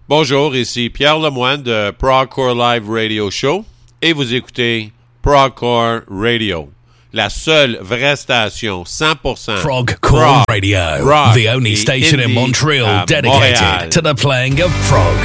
Bonjour, ici Pierre Lemoine de Progcore Live Radio Show et vous écoutez Progcore Radio, la seule vraie station 100% Progcore Radio, rock the only station in Montreal dedicated to the playing of prog.